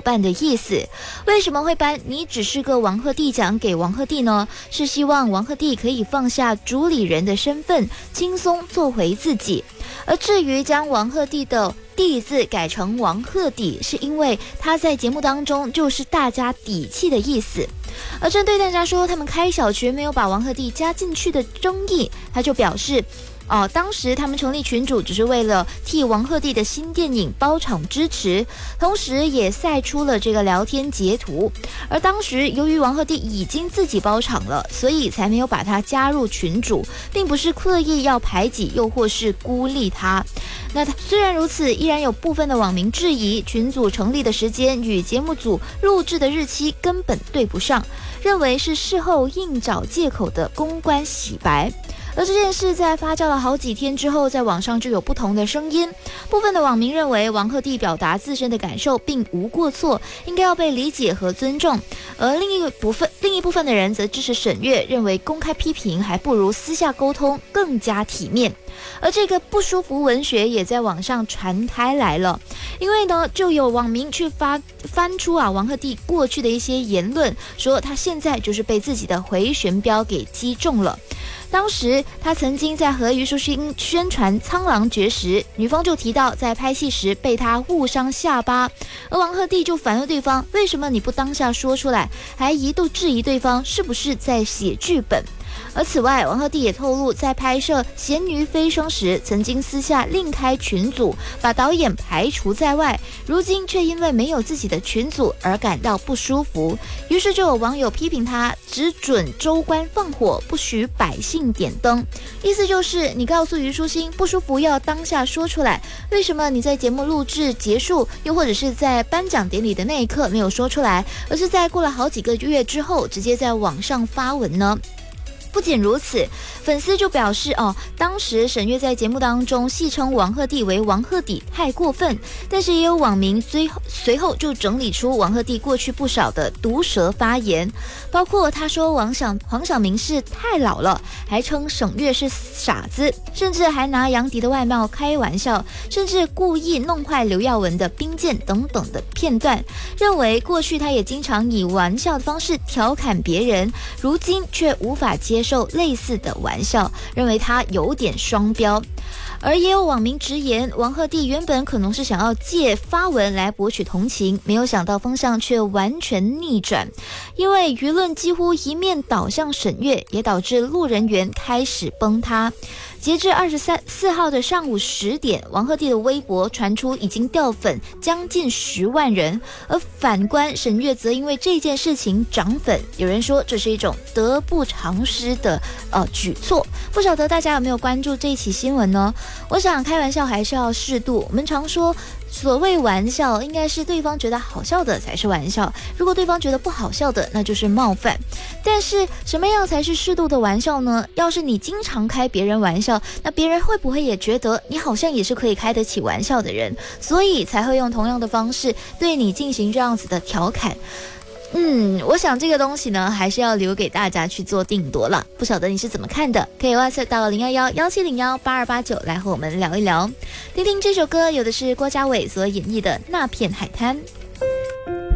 伴的意思。为什么会颁你只是个王鹤棣奖给王鹤棣呢？是希望王鹤棣可以放下主理人的身份，轻松做回自己。而至于将王鹤棣的棣字改成王鹤棣，是因为他在节目当中就是大家底气的意思。而针对大家说他们开小群没有把王鹤棣加进去的争议，他就表示当时他们成立群组只是为了替王鹤棣的新电影包场支持，同时也晒出了这个聊天截图。而当时由于王鹤棣已经自己包场了，所以才没有把他加入群组，并不是刻意要排挤又或是孤立他。那虽然如此，依然有部分的网民质疑群组成立的时间与节目组录制的日期根本对不上，认为是事后硬找借口的公关洗白。而这件事在发酵了好几天之后，在网上就有不同的声音。部分的网民认为王鹤棣表达自身的感受并无过错，应该要被理解和尊重。而另一部分的人则支持沈月，认为公开批评还不如私下沟通更加体面。而这个不舒服文学也在网上传开来了，因为呢，就有网民去翻出王鹤棣过去的一些言论，说他现在就是被自己的回旋镖给击中了。当时他曾经在和虞书欣宣传《苍狼诀》时，女方就提到在拍戏时被他误伤下巴，而王鹤棣就反问对方，为什么你不当下说出来，还一度质疑对方是不是在写剧本。而此外，王鹤棣也透露，在拍摄《咸鱼飞升》时，曾经私下另开群组，把导演排除在外，如今却因为没有自己的群组而感到不舒服。于是就有网友批评他只准州官放火，不许百姓点灯，意思就是你告诉虞书欣不舒服要当下说出来，为什么你在节目录制结束，又或者是在颁奖典礼的那一刻没有说出来，而是在过了好几个月之后直接在网上发文呢？不仅如此，粉丝就表示当时沈月在节目当中戏称王鹤棣为王鹤棣太过分，但是也有网民随后就整理出王鹤棣过去不少的毒舌发言，包括他说黄晓明是太老了，还称沈月是傻子，甚至还拿杨迪的外貌开玩笑，甚至故意弄坏刘耀文的兵谏等等的片段，认为过去他也经常以玩笑的方式调侃别人，如今却无法接受类似的玩笑，认为他有点双标。而也有网民直言，王鹤棣原本可能是想要借发文来博取同情，没有想到风向却完全逆转，因为舆论几乎一面倒向沈月，也导致路人缘开始崩塌。截至24号的上午10点，王鹤棣的微博传出已经掉粉将近10万人，而反观沈月则因为这件事情涨粉，有人说这是一种得不偿失的举措。不晓得大家有没有关注这一起新闻呢？我想开玩笑还是要适度，我们常说所谓玩笑应该是对方觉得好笑的才是玩笑，如果对方觉得不好笑的那就是冒犯。但是什么样才是适度的玩笑呢？要是你经常开别人玩笑，那别人会不会也觉得你好像也是可以开得起玩笑的人，所以才会用同样的方式对你进行这样子的调侃。我想这个东西呢，还是要留给大家去做定夺了。不晓得你是怎么看的？可以 WhatsApp 到011-1701-8289来和我们聊一聊。听听这首歌，有的是郭家伟所演绎的《那片海滩》。